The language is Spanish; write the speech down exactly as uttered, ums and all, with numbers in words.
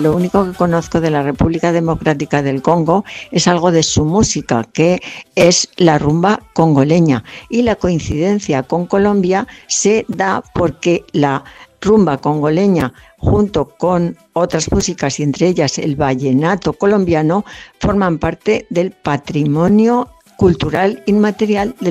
Lo único que conozco de la República Democrática del Congo es algo de su música, que es la rumba congoleña. Y la coincidencia con Colombia se da porque la rumba congoleña, junto con otras músicas y entre ellas el vallenato colombiano, forman parte del patrimonio cultural inmaterial de